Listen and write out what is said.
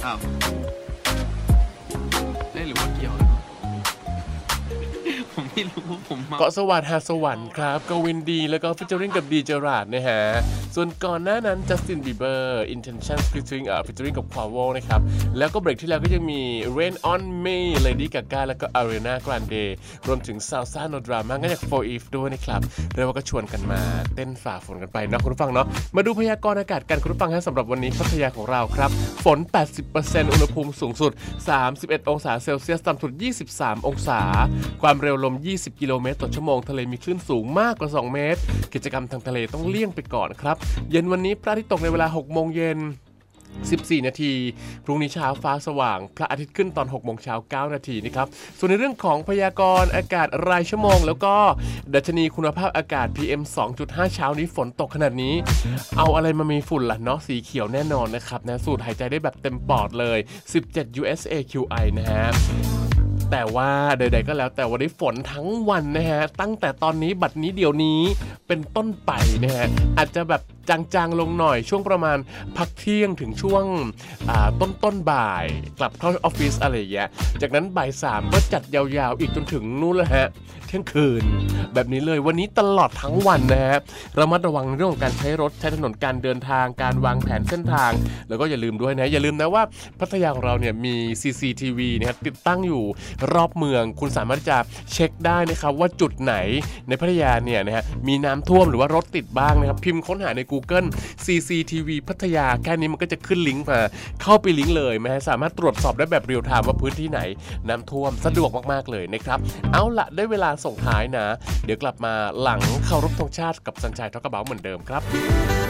ครับได้หรือว่าเกี่ยวนะผมไม่รู้ผมเกาะสวรรค์หาดสวรรค์ครับกวินดีแล้วก็ฟิชเจอริงกับดีเจอราร์ดนะฮะส่วนก่อนหน้านั้นจัสตินบีเบอร์ Intention featuring กับ Quavo นะครับแล้วก็เบรกที่แล้วก็ยังมี Rain on Me Lady Gaga แล้วก็ Ariana Grande รวมถึง Salsa No Drama ก็จาก For Eve ด้วยนะครับเรียกว่าก็ชวนกันมาเต้นฝ่าฝนกันไปนะคุณผู้ฟังเนาะมาดูพยากรณ์อากาศกันคุณผู้ฟังฮะสำหรับวันนี้พัทยาของเราครับฝน 80% อุณหภูมิสูงสุด 31 องศาเซลเซียสต่ำสุด 23 องศาความเร็วลม 20 กิโลเมตรต่อชั่วโมงทะเลมีคลื่นสูงมากกว่า 2 เมตรกิจกรรมทางทะเลต้องเลี่ยงไปก่อนครับเย็นวันนี้พระอาทิตย์ตกในเวลา 6 โมงเย็น 14 นาทีพรุ่งนี้เช้าฟ้าสว่างพระอาทิตย์ขึ้นตอน 6 โมงเช้า 9 นาทีนะครับส่วนในเรื่องของพยากรณ์อากาศรายชั่วโมงแล้วก็ดัชนีคุณภาพอากาศ PM 2.5 เช้านี้ฝนตกขนาดนี้เอาอะไรมามีฝุ่นล่ะเนาะสีเขียวแน่นอนนะครับนะสูดหายใจได้แบบเต็มปอดเลย 17 USAQI นะฮะแต่ว่าใดๆก็แล้วแต่วันนี้ฝนทั้งวันนะฮะตั้งแต่ตอนนี้บัดนี้เดี๋ยวนี้เป็นต้นไปนะฮะอาจจะแบบจางๆลงหน่อยช่วงประมาณพักเที่ยงถึงช่วงต้นบ่ายกลับเข้าออฟฟิศอะไรอย่างเงี้ยจากนั้นบ่าย3ก็จัดยาวๆอีกจนถึงนู่นแหละฮะเที่ยงคืนแบบนี้เลยวันนี้ตลอดทั้งวันนะฮะระมัดระวังเรื่องของการใช้รถใช้ถนนการเดินทางการวางแผนเส้นทางแล้วก็อย่าลืมด้วยนะอย่าลืมนะว่าพัทยาของเราเนี่ยมี CCTV นะครับติดตั้งอยู่รอบเมืองคุณสามารถจะเช็คได้นะครับว่าจุดไหนในพัทยาเนี่ยนะฮะมีน้ำท่วมหรือว่ารถติดบ้างนะครับพิมพ์ค้นหาใน Google CCTV พัทยาแค่นี้มันก็จะขึ้นลิงก์มาเข้าไปลิงก์เลยนะฮะสามารถตรวจสอบได้แบบเรียลไทม์ว่าพื้นที่ไหนน้ำท่วมสะดวกมากๆเลยนะครับเอาละได้เวลาส่งท้ายนะเดี๋ยวกลับมาหลังเคารพธงชาติกับสัญชัยทอกกระเบาเหมือนเดิมครับ